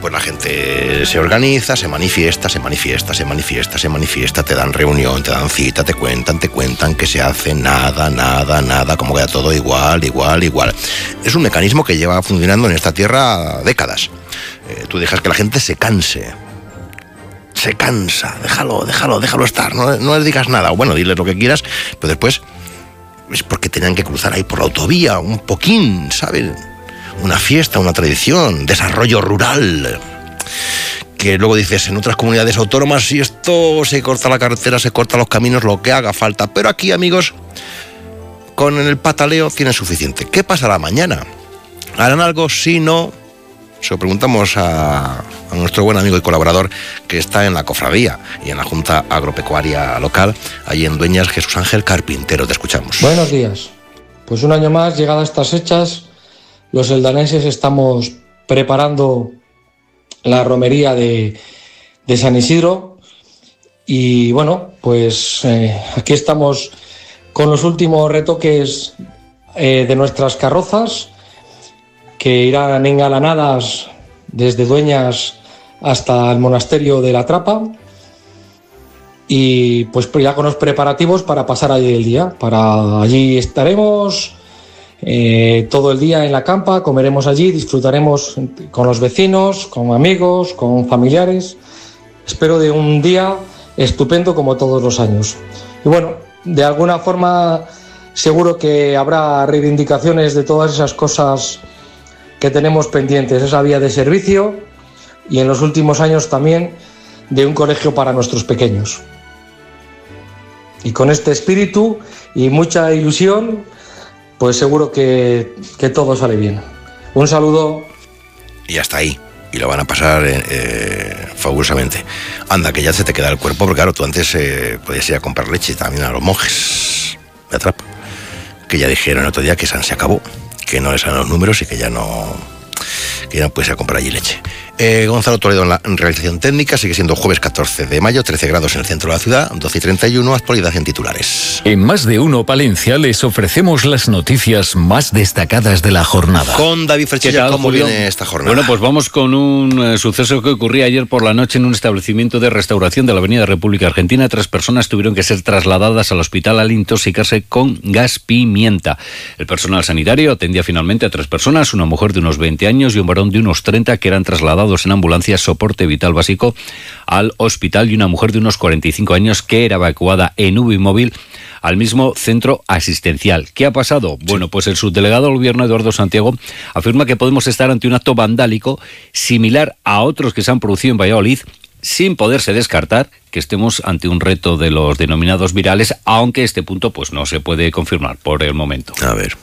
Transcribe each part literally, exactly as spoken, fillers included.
pues la gente se organiza, se manifiesta, se manifiesta, se manifiesta, se manifiesta, te dan reunión, te dan cita, te cuentan, te cuentan que se hace nada, nada, nada, como queda todo igual, igual, igual. Es un mecanismo que lleva funcionando en esta tierra décadas. Eh, tú dejas que la gente se canse. Se cansa, déjalo, déjalo, déjalo estar, no, no les digas nada. Bueno, diles lo que quieras, pero después es porque tenían que cruzar ahí por la autovía, un poquín, ¿sabes? Una fiesta, una tradición, desarrollo rural. Que luego dices, en otras comunidades autónomas, si esto se corta la carretera, se corta los caminos, lo que haga falta. Pero aquí, amigos, con el pataleo tienen suficiente. ¿Qué pasará mañana? ¿Harán algo? Si no, se lo preguntamos a, a nuestro buen amigo y colaborador que está en la cofradía y en la Junta Agropecuaria Local, allí en Dueñas, Jesús Ángel Carpintero. Te escuchamos. Buenos días. Pues un año más, llegadas estas fechas, los eldanenses estamos preparando la romería de, de San Isidro y bueno, pues eh, aquí estamos con los últimos retoques eh, de nuestras carrozas que irán engalanadas desde Dueñas hasta el monasterio de la Trapa y pues ya con los preparativos para pasar allí el día. Para allí estaremos Eh, todo el día en la campa, comeremos allí, disfrutaremos con los vecinos, con amigos, con familiares. Espero de un día estupendo como todos los años. Y bueno, de alguna forma seguro que habrá reivindicaciones de todas esas cosas que tenemos pendientes, esa vía de servicio y en los últimos años también de un colegio para nuestros pequeños. Y con este espíritu y mucha ilusión, pues seguro que, que todo sale bien. Un saludo. Y hasta ahí. Y lo van a pasar eh, eh, fabulosamente. Anda, que ya se te queda el cuerpo, porque claro, tú antes eh, podías ir a comprar leche también a los monjes de Atrapa, que ya dijeron el otro día que San se acabó, que no les dan los números y que ya no, que ya no puedes ir a comprar allí leche. Eh, Gonzalo Toledo en la realización técnica, sigue siendo jueves catorce de mayo, trece grados en el centro de la ciudad, doce y treinta y uno, actualidad en titulares. En Más de Uno Palencia les ofrecemos las noticias más destacadas de la jornada. Con David Frechilla, ¿cómo Julio? Viene esta jornada? Bueno, pues vamos con un eh, suceso que ocurría ayer por la noche en un establecimiento de restauración de la Avenida República Argentina. Tres personas tuvieron que ser trasladadas al hospital al intoxicarse con gas pimienta. El personal sanitario atendía finalmente a tres personas, una mujer de unos veinte años y un varón de unos treinta, que eran trasladados en ambulancia soporte vital básico al hospital, y una mujer de unos cuarenta y cinco años que era evacuada en U B I móvil al mismo centro asistencial. ¿Qué ha pasado? Sí. Bueno, pues el subdelegado del Gobierno, Eduardo Santiago, afirma que podemos estar ante un acto vandálico similar a otros que se han producido en Valladolid, sin poderse descartar que estemos ante un reto de los denominados virales, aunque este punto pues no se puede confirmar por el momento. A ver.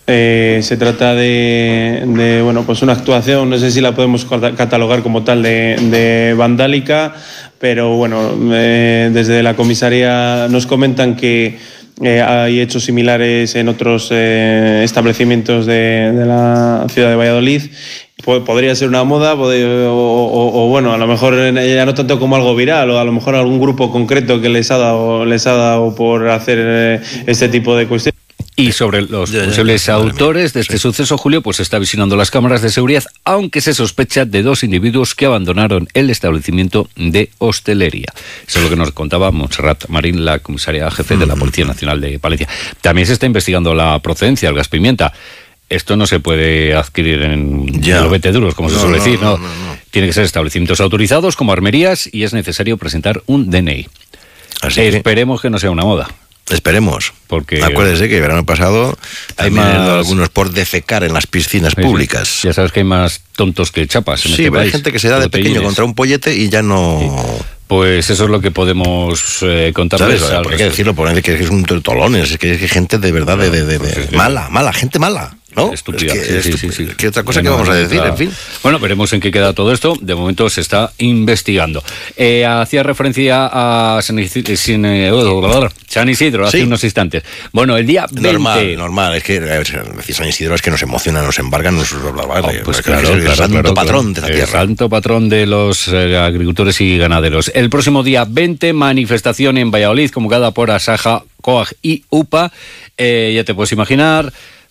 Eh, se trata de, de bueno, pues una actuación, no sé si la podemos catalogar como tal de, de vandálica, pero bueno, eh, desde la comisaría nos comentan que eh, hay hechos similares en otros eh, establecimientos de, de la ciudad de Valladolid. Podría ser una moda o, o, o bueno, a lo mejor ya no tanto como algo viral, o a lo mejor algún grupo concreto que les ha dado, les ha dado por hacer eh, este tipo de cuestiones. Y sobre los ya, posibles ya, ya, autores de este sí. suceso, Julio, pues está visionando las cámaras de seguridad, aunque se sospecha de dos individuos que abandonaron el establecimiento de hostelería. Eso es lo que nos contaba Montserrat Marín, la comisaria jefe de la Policía Nacional de Palencia. También se está investigando la procedencia del gas pimienta. Esto no se puede adquirir en los veteduros, como no, se suele no, decir, ¿no? No, no, no. Tiene que ser establecimientos autorizados como armerías y es necesario presentar un D N I. Así Esperemos que... que no sea una moda. Esperemos, porque acuérdese que el verano pasado hay más algunos por defecar en las piscinas sí, públicas. Sí. Ya sabes que hay más tontos que chapas en sí, este país. Sí, hay gente que se da de pequeño contra un pollete y ya no... Sí. Pues eso es lo que podemos eh, contarles. ¿Sabes? Hay que decirlo, poner que es un tolones, es que es gente de verdad de, de, de, de pues, mala, mala, gente mala. ¿No? Estúpida. Es que, sí, estup- sí, sí, sí. ¿Qué otra cosa que vamos a decir? En fin. Bueno, veremos en qué queda todo esto. De momento se está investigando. Eh, hacía referencia a San Isidro, sin, eh, San Isidro hace sí. unos instantes. Bueno, el día veinte... Normal, normal. Es que decir San Isidro es que nos emociona, nos embargan, nos... Oh, pues claro, el claro, santo claro, patrón de la tierra. El santo patrón de los eh, agricultores y ganaderos. El próximo día veinte, manifestación en Valladolid, convocada por Asaja, C O A G y U P A. Eh, ya te puedes imaginar...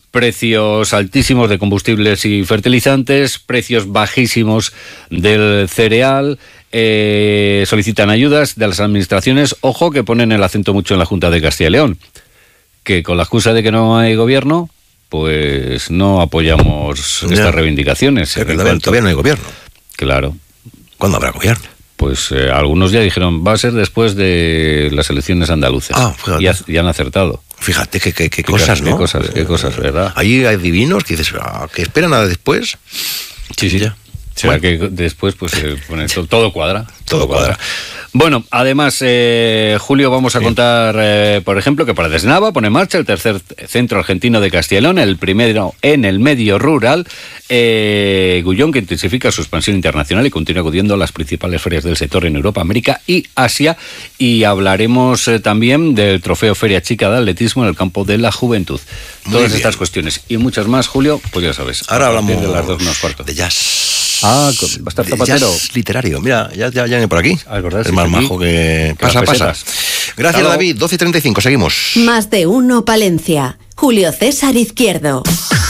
precios altísimos de combustibles y fertilizantes, precios bajísimos del cereal. Eh, solicitan ayudas de las administraciones. Ojo, que ponen el acento mucho en la Junta de Castilla y León, que con la excusa de que no hay gobierno, pues no apoyamos ya estas reivindicaciones. Pero cuanto... todavía no hay gobierno. Claro. ¿Cuándo habrá gobierno? Pues eh, algunos ya dijeron, va a ser después de las elecciones andaluzas. Ah, fíjate. Y, ha, y han acertado. Fíjate qué, qué, qué cosas, ¿no? Qué cosas, qué cosas, ¿verdad? Ahí hay divinos que dices, ah, que esperan nada después. Sí, sí, ya. O sea, bueno, que después pues eh, bueno, todo, todo cuadra. Todo, todo cuadra. cuadra. Bueno, además, eh, Julio, vamos a sí. contar, eh, por ejemplo, que para Desnava pone en marcha el tercer centro argentino de Castilla y León, el primero en el medio rural. Eh, Gullón, que intensifica su expansión internacional y continúa acudiendo a las principales ferias del sector en Europa, América y Asia. Y hablaremos eh, también del trofeo Feria Chica de Atletismo en el campo de la juventud. Muy Todas bien. Estas cuestiones y muchas más, Julio, pues ya sabes. Ahora hablamos de las dos menos cuarto. de jazz. Ah, va a estar Zapatero. Jazz literario. Mira, ya, ya, ya viene por aquí. Ah, es verdad, es más majo que... Pasa, pasa. Gracias, Halo. David. doce y treinta y cinco, seguimos. Más de uno, Palencia. Julio César Izquierdo.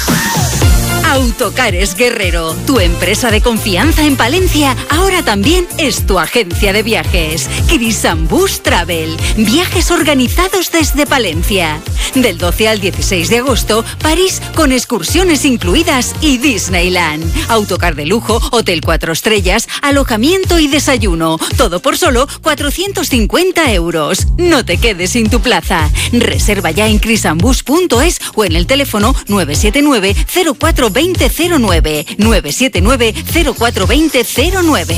Autocares Guerrero, tu empresa de confianza en Palencia, ahora también es tu agencia de viajes. Crisambus Travel, viajes organizados desde Palencia. Del doce al dieciséis de agosto, París con excursiones incluidas y Disneyland. Autocar de lujo, hotel cuatro estrellas, alojamiento y desayuno. Todo por solo cuatrocientos cincuenta euros. No te quedes sin tu plaza. Reserva ya en crisambus punto es o en el teléfono nueve siete nueve cero cuatro dos cero cero nueve, nueve siete nueve cero cuatro dos cero cero nueve.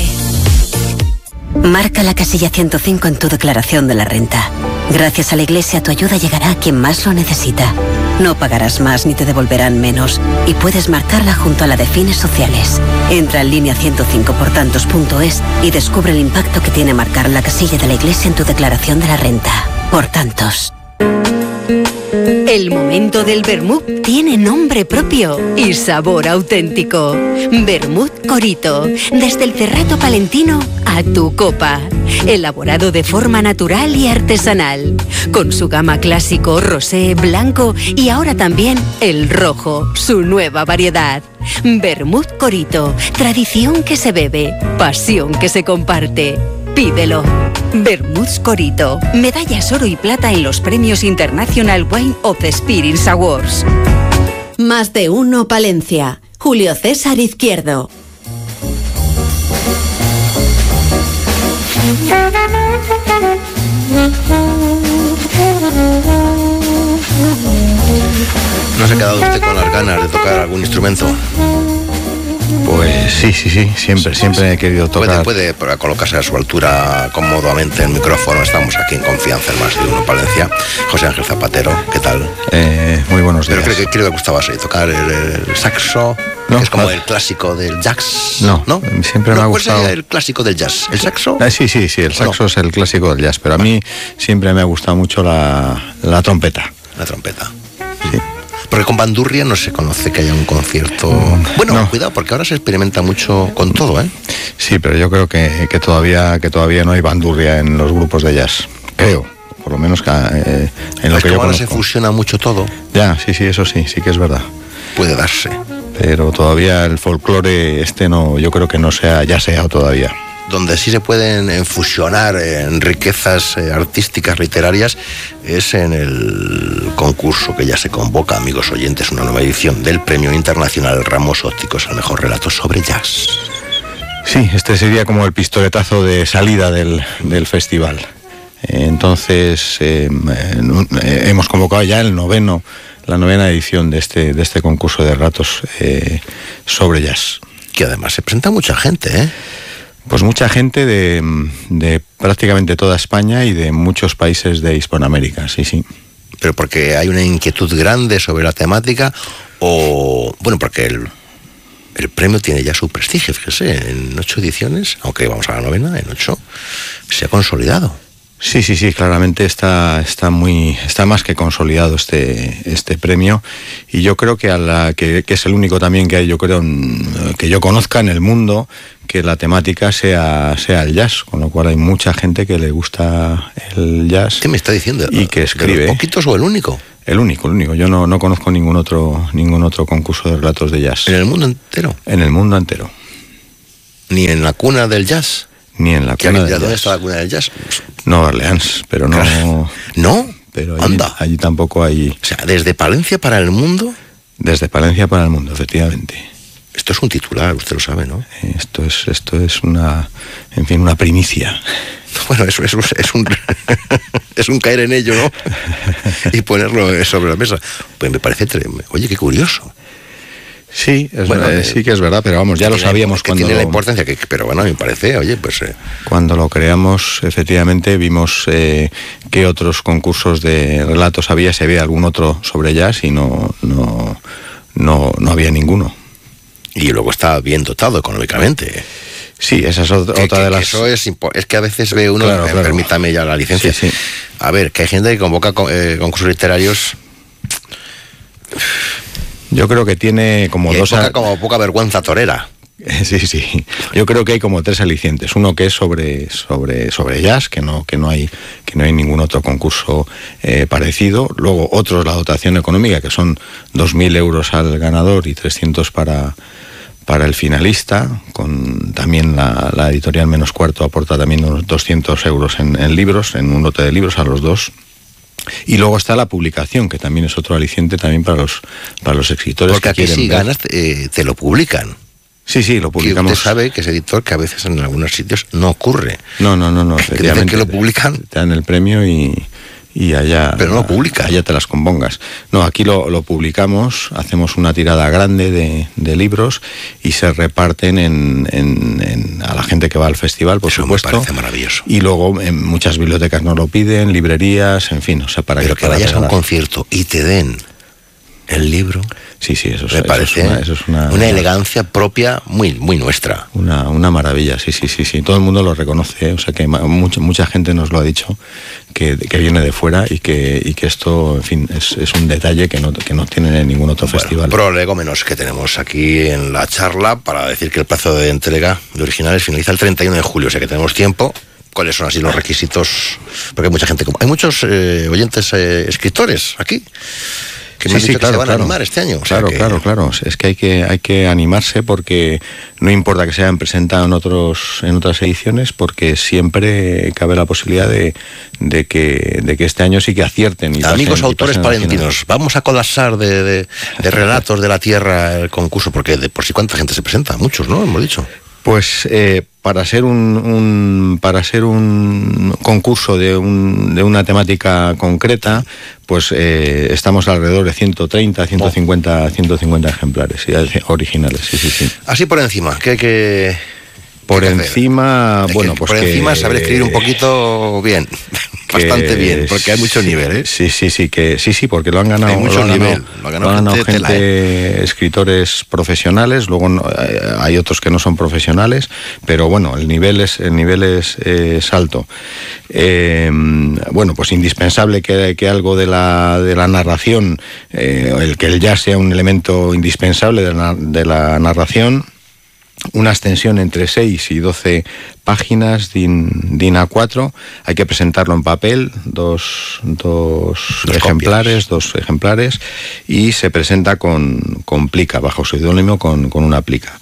Marca la casilla ciento cinco en tu declaración de la renta. Gracias a la Iglesia, tu ayuda llegará a quien más lo necesita. No pagarás más ni te devolverán menos. Y puedes marcarla junto a la de fines sociales. Entra en línea ciento cinco por tantos punto es y descubre el impacto que tiene marcar la casilla de la Iglesia en tu declaración de la renta. Por tantos. El momento del vermut tiene nombre propio y sabor auténtico. Vermut Corito, desde el Cerrato palentino a tu copa. Elaborado de forma natural y artesanal. Con su gama clásico, rosé, blanco y ahora también el rojo, su nueva variedad. Vermut Corito, tradición que se bebe, pasión que se comparte. Pídelo. Vermouth Corito, medallas oro y plata en los premios International Wine of the Spirits Awards. Más de uno, Palencia. Julio César Izquierdo. ¿No se ha quedado usted con las ganas de tocar algún instrumento? Pues sí, sí, sí, siempre, siempre he querido tocar. Puede, puede colocarse a su altura cómodamente el micrófono. Estamos aquí en confianza en Más de Uno Palencia. José Ángel Zapatero, ¿qué tal? Eh, muy buenos días. Pero creo que, creo que gustaba así, tocar el, el saxo, no, que es como no. el clásico del jazz. No, ¿no? Siempre ¿No? me ha ¿Cuál gustado. sería el clásico del jazz? ¿El saxo? Eh, sí, sí, sí, el saxo no? es el clásico del jazz, pero a mí siempre me ha gustado mucho la, la trompeta. La trompeta. Sí. Porque con bandurria no se conoce que haya un concierto... Bueno, no. Cuidado, porque ahora se experimenta mucho con todo, ¿eh? Sí, pero yo creo que, que, todavía, que todavía no hay bandurria en los grupos de jazz. Creo, por lo menos que, eh, en lo es que que yo ahora conozco. Se fusiona mucho todo. Ya, sí, sí, eso sí, sí que es verdad. Puede darse. Pero todavía el folclore este no, yo creo que no se ha yaceado todavía. Donde sí se pueden fusionar en riquezas artísticas, literarias, es en el concurso que ya se convoca, amigos oyentes, una nueva edición del Premio Internacional Ramos Ópticos al Mejor Relato sobre Jazz. Sí, este sería como el pistoletazo de salida del, del festival. Entonces, eh, eh, hemos convocado ya el noveno, la novena edición de este, de este concurso de relatos eh, sobre jazz. Que además se presenta mucha gente, ¿eh? Pues mucha gente de, de prácticamente toda España y de muchos países de Hispanoamérica, sí, sí. ¿Pero porque hay una inquietud grande sobre la temática o...? Bueno, porque el, el premio tiene ya su prestigio, fíjese, en ocho ediciones, aunque vamos a la novena, en ocho, se ha consolidado. Sí, sí, sí, claramente está, está muy, está más que consolidado este, este premio y yo creo que, a la, que, que es el único también que hay, yo creo, que yo conozca en el mundo que la temática sea, sea el jazz, con lo cual hay mucha gente que le gusta el jazz. ¿Qué me está diciendo? Y que escribe. ¿De los poquitos o el único? El único, el único. Yo no, no conozco ningún otro, ningún otro concurso de relatos de jazz. ¿En el mundo entero? En el mundo entero. ¿Ni en la cuna del jazz? Ni en la cuna del jazz. ¿Dónde está la cuna del jazz? Nueva Orleans, pero no... Claro. ¿No? Pero allí, Anda. allí tampoco hay... O sea, desde Palencia para el mundo... Desde Palencia para el mundo, efectivamente. Esto es un titular, usted lo sabe, ¿no? Esto es, esto es una, en fin, una primicia. Bueno, eso es, es un es un caer en ello, ¿no? Y ponerlo sobre la mesa. Pues me parece tremendo. Oye, qué curioso. Sí, es bueno, verdad, eh, sí que es verdad, pero vamos, ya lo sabíamos que cuando tiene lo, la importancia que, pero bueno, me parece, oye, pues eh. cuando lo creamos, efectivamente vimos eh, qué otros concursos de relatos había, si había algún otro sobre jazz, y no no no no había ninguno. Y luego está bien dotado económicamente. Sí, esa es otra, que, otra que, de las... Eso es, es que a veces ve uno, claro, claro. Permítame ya la licencia. Sí, sí. A ver, que hay gente que convoca eh, concursos literarios. Yo creo que tiene como y dos... Poca, como poca vergüenza torera. Sí, sí. Yo creo que hay como tres alicientes. Uno que es sobre sobre sobre jazz, que no que no hay que no hay ningún otro concurso eh, parecido. Luego otro es la dotación económica, que son dos mil euros al ganador y trescientos para para el finalista. Con también la, la editorial Menos Cuarto aporta también unos doscientos euros en, en libros, en un lote de libros a los dos. Y luego está la publicación, que también es otro aliciente también para los para los escritores. Porque que aquí quieren si ver. ganas eh, te lo publican. Sí, sí, lo publicamos. Y usted sabe que es editor, que a veces en algunos sitios no ocurre. No, no, no, no. Que dicen que lo publican. Te dan el premio y, y allá... Pero no lo publican. Allá te las compongas. No, aquí lo, lo publicamos, hacemos una tirada grande de, de libros y se reparten en, en, en, a la gente que va al festival, por Eso supuesto. me parece maravilloso. Y luego en muchas bibliotecas nos lo piden, librerías, en fin, o sea, para Pero que... que para vayas a un regalar. concierto y te den el libro... Sí, sí, eso, me eso parece es una, eso es una, una elegancia propia muy muy nuestra. Una, una maravilla, sí, sí, sí, sí. Todo el mundo lo reconoce, ¿eh? O sea que mucha, mucha gente nos lo ha dicho, que, que viene de fuera y que, y que esto, en fin, es, es un detalle que no, que no tiene ningún otro Bueno, festival. prolego menos que tenemos aquí en la charla para decir que el plazo de entrega de originales finaliza el treinta y uno de julio, o sea que tenemos tiempo. ¿Cuáles son así los requisitos? Porque hay mucha gente, hay muchos eh, oyentes eh, escritores aquí. Que me Sí, han sí, dicho claro, que se van claro. a animar este año. O sea Claro, que... claro, claro. Es que hay que hay que animarse, porque no importa que se hayan presentado en otros en otras ediciones, porque siempre cabe la posibilidad de, de que de que este año sí que acierten. Y Amigos pasen, autores y pasen a la final. palentinos, vamos a colapsar de, de, de relatos de la tierra el concurso, porque de por sí cuánta gente se presenta, muchos, ¿no? Hemos dicho. Pues eh, para ser un, un para ser un concurso de, un, de una temática concreta, pues eh, estamos alrededor de ciento treinta, ciento cincuenta, ciento cincuenta ejemplares sí, originales, sí, sí, sí. Así por encima, que hay que... Por ¿qué hay que encima, hacer? bueno, que, pues por que, encima saber escribir un poquito bien, que, bastante bien, porque hay mucho nivel, ¿eh? Sí, sí, sí, que sí, sí, porque lo han ganado, Hay mucho lo han ganado, nivel, lo ha ganado lo han ganado gente gente, tela, ¿eh? escritores profesionales, luego no, eh, hay otros que no son profesionales, pero bueno, el nivel es el nivel es, es alto. Eh, bueno, pues indispensable que, que algo de la de la narración, eh, el que el jazz sea un elemento indispensable de la, de la narración. Una extensión entre seis y doce páginas, DIN, DIN A cuatro, hay que presentarlo en papel, dos, dos, dos ejemplares, copias. dos ejemplares, y se presenta con, con plica, bajo seudónimo con, con una plica.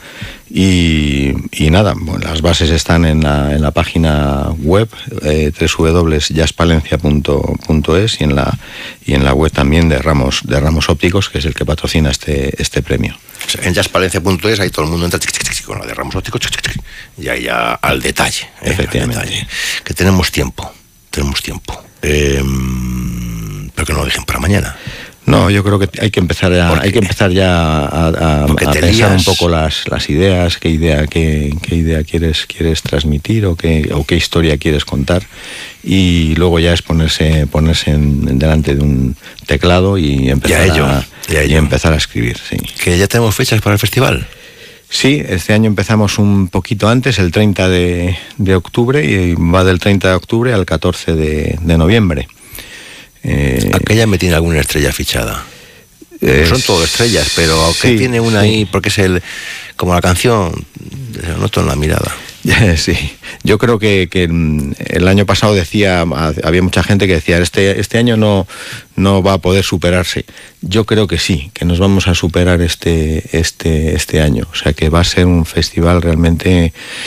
Y, y nada, bueno, las bases están en la, en la página web eh, doble u doble u doble u punto jazz palencia punto es y en la y en la web también de Ramos de Ramos Ópticos, que es el que patrocina este este premio. En jazz palencia punto es ahí todo el mundo entra con la de Ramos Ópticos y ahí ya al detalle, ¿eh? Efectivamente. Al detalle. Que tenemos tiempo, tenemos tiempo. Eh, pero que no lo dejen para mañana. No, yo creo que hay que empezar ya, hay que empezar ya a, a, a pensar lías. un poco las, las ideas, qué idea, qué, qué idea quieres, quieres transmitir o qué, o qué historia quieres contar, y luego ya es ponerse, ponerse en, delante de un teclado y empezar, y a ello, a, y a, ello. Y empezar a escribir. Sí. Que ya tenemos fechas para el festival. Sí, este año empezamos un poquito antes, el treinta de octubre, y va del treinta de octubre al catorce de noviembre. Eh, Aquella me tiene alguna estrella fichada. Eh, Son todo estrellas, pero aunque sí, tiene una sí. ahí, porque es el como la canción, se lo noto en la mirada. Sí, yo creo que, que el año pasado decía, había mucha gente que decía, este, este año no, no va a poder superarse. Yo creo que sí, que nos vamos a superar este, este, este año. O sea, que va a ser un festival realmente